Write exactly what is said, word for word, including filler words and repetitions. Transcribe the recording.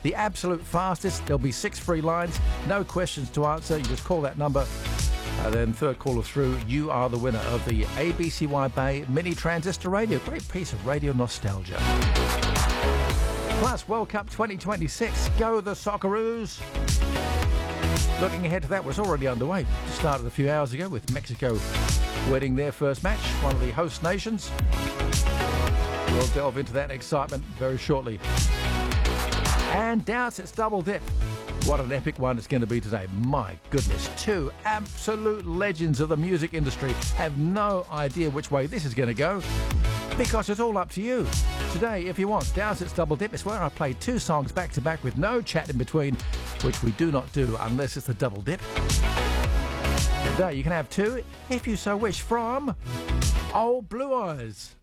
the absolute fastest. There'll be six free lines, no questions to answer. You just call that number, and then third caller through, you are the winner of the A B C Y Bay Mini Transistor Radio. Great piece of radio nostalgia. Plus, World Cup twenty twenty-six, go the Socceroos. Looking ahead to that was already underway. Just started a few hours ago with Mexico winning their first match, one of the host nations. We'll delve into that excitement very shortly. And Dowsett's Double Dip. What an epic one it's going to be today. My goodness, two absolute legends of the music industry have no idea which way this is going to go, because it's all up to you. Today, if you want, Dowsett's Double Dip is where I play two songs back to back with no chat in between, which we do not do unless it's a double dip. Today you can have two, if you so wish, from Old Blue Eyes.